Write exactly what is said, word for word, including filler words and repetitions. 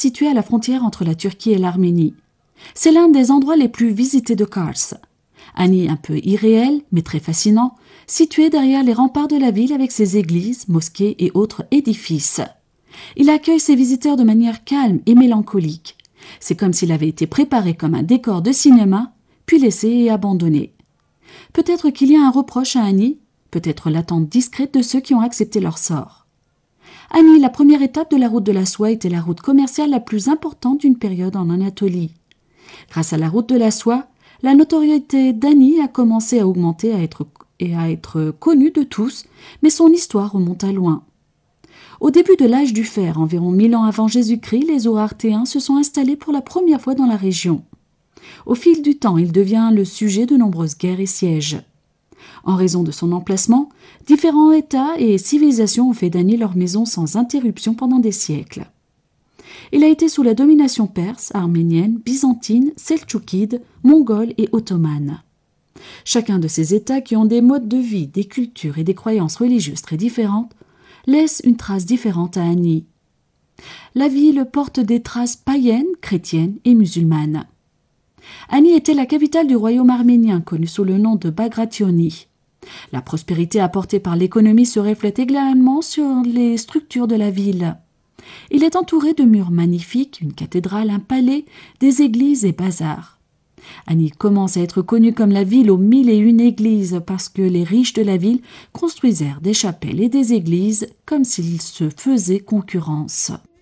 situé à la frontière entre la Turquie et l'Arménie. C'est l'un des endroits les plus visités de Kars. Un nid un peu irréel, mais très fascinant, situé derrière les remparts de la ville avec ses églises, mosquées et autres édifices. Il accueille ses visiteurs de manière calme et mélancolique. C'est comme s'il avait été préparé comme un décor de cinéma, puis laissé et abandonné. Peut-être qu'il y a un reproche à Ani, peut-être l'attente discrète de ceux qui ont accepté leur sort. Ani, la première étape de la route de la soie, était la route commerciale la plus importante d'une période en Anatolie. Grâce à la route de la soie, la notoriété d'Ani a commencé à augmenter à être, et à être connue de tous, mais son histoire remonte à loin. Au début de l'âge du fer, environ mille ans avant Jésus-Christ, les Urartéens se sont installés pour la première fois dans la région. Au fil du temps, il devient le sujet de nombreuses guerres et sièges. En raison de son emplacement, différents États et civilisations ont fait d'Ani leur maison sans interruption pendant des siècles. Il a été sous la domination perse, arménienne, byzantine, seltchoukide, mongole et ottomane. Chacun de ces États, qui ont des modes de vie, des cultures et des croyances religieuses très différentes, laisse une trace différente à Ani. La ville porte des traces païennes, chrétiennes et musulmanes. Ani était la capitale du royaume arménien, connu sous le nom de Bagrationi. La prospérité apportée par l'économie se reflète également sur les structures de la ville. Il est entouré de murs magnifiques, une cathédrale, un palais, des églises et bazars. Ani commence à être connue comme la ville aux mille et une églises parce que les riches de la ville construisèrent des chapelles et des églises comme s'ils se faisaient concurrence.